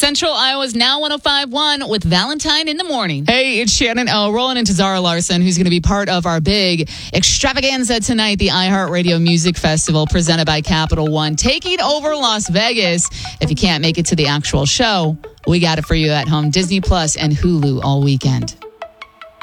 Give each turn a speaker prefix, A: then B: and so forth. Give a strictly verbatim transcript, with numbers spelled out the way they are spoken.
A: Central Iowa's Now one oh five point one with Valentine in the morning.
B: Hey, it's Shannon O. Rolling into Zara Larson, who's going to be part of our big extravaganza tonight, the iHeartRadio Music Festival presented by Capital One, taking over Las Vegas. If you can't make it to the actual show, we got it for you at home. Disney Plus and Hulu all weekend.